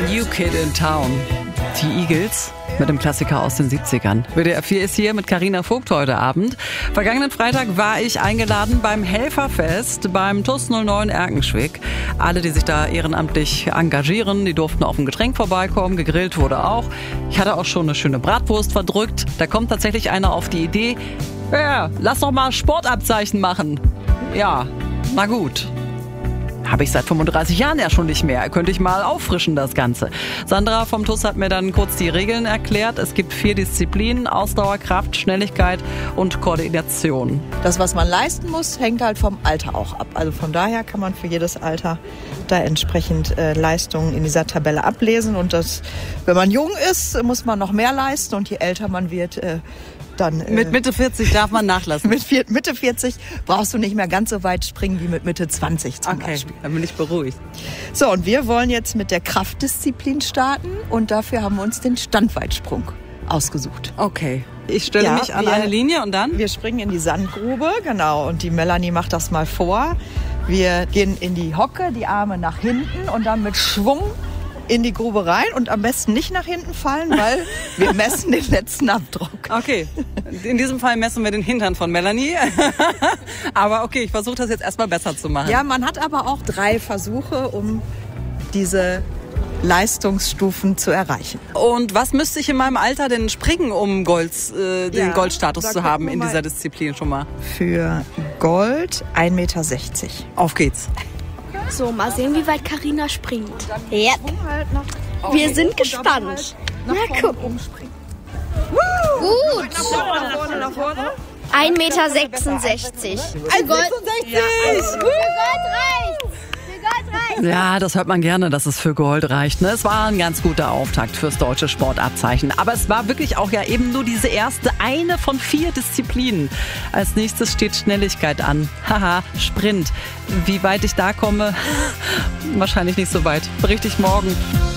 New Kid in Town. Die Eagles mit dem Klassiker aus den 70ern. WDR 4 ist hier mit Carina Vogt heute Abend. Vergangenen Freitag war ich eingeladen beim Helferfest beim TuS 09 Erkenschwick. Alle, die sich da ehrenamtlich engagieren, die durften auf ein Getränk vorbeikommen. Gegrillt wurde auch. Ich hatte auch schon eine schöne Bratwurst verdrückt. Da kommt tatsächlich einer auf die Idee, ja, lass doch mal Sportabzeichen machen. Ja, na gut. Habe ich seit 35 Jahren ja schon nicht mehr. Könnte ich mal auffrischen, das Ganze. Sandra vom TuS hat mir dann kurz die Regeln erklärt. Es gibt 4 Disziplinen: Ausdauer, Kraft, Schnelligkeit und Koordination. Das, was man leisten muss, hängt halt vom Alter auch ab. Also von daher kann man für jedes Alter da entsprechend Leistungen in dieser Tabelle ablesen. Und das, wenn man jung ist, muss man noch mehr leisten. Und je älter man wird, dann, mit Mitte 40 darf man nachlassen. Mit Mitte 40 brauchst du nicht mehr ganz so weit springen wie mit Mitte 20 zum Beispiel. Dann bin ich beruhigt. So, und wir wollen jetzt mit der Kraftdisziplin starten. Und dafür haben wir uns den Standweitsprung ausgesucht. Okay. Ich stelle mich an eine Linie und dann? Wir springen in die Sandgrube, genau. Und die Melanie macht das mal vor. Wir gehen in die Hocke, die Arme nach hinten und dann mit Schwung in die Grube rein und am besten nicht nach hinten fallen, weil wir messen den letzten Abdruck. Okay, in diesem Fall messen wir den Hintern von Melanie. Aber okay, ich versuche das jetzt erstmal besser zu machen. Ja, man hat aber auch 3 Versuche, um diese Leistungsstufen zu erreichen. Und was müsste ich in meinem Alter denn springen, um den Goldstatus zu haben in dieser Disziplin schon mal? Für Gold 1,60 Meter. Auf geht's. So, mal sehen, wie weit Carina springt. Ja. Wir sind gespannt. Na, guck. Gut. Nach vorne. 1,66 Meter. 1,66! Für Gold reicht. Ja, das hört man gerne, dass es für Gold reicht. Ne? Es war ein ganz guter Auftakt fürs deutsche Sportabzeichen. Aber es war wirklich auch ja eben nur diese erste, eine von 4 Disziplinen. Als nächstes steht Schnelligkeit an. Haha, Sprint. Wie weit ich da komme? Wahrscheinlich nicht so weit. Berichte ich morgen.